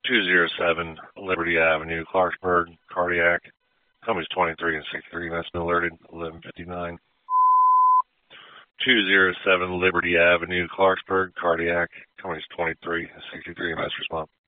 207 Liberty Avenue, Clarksburg, cardiac. Company's 23 and 63. That's been alerted. 11:59. 207 Liberty Avenue, Clarksburg, cardiac. Company's 23 and 63. That's response.